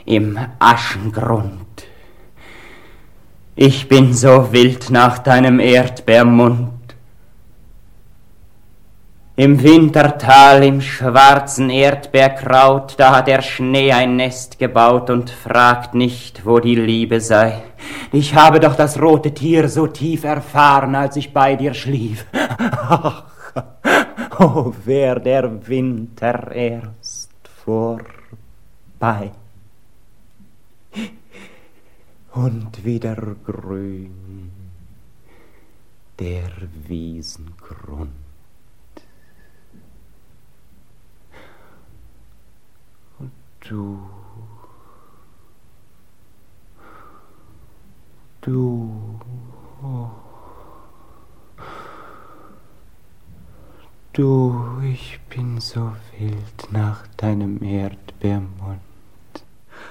im Aschengrund. Ich bin so wild nach deinem Erdbeermund. Im Wintertal, im schwarzen Erdbeerkraut, da hat der Schnee ein Nest gebaut und fragt nicht, wo die Liebe sei. Ich habe doch das rote Tier so tief erfahren, als ich bei dir schlief. Ach, oh, wär der Winter erst vorbei und wieder grün der Wiesengrund. Du, ich bin so wild nach deinem Erdbeermund.